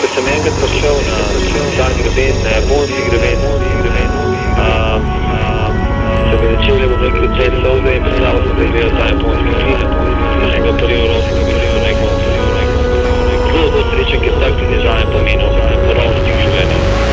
sem enkrat prišel na tak greben, najbolj greben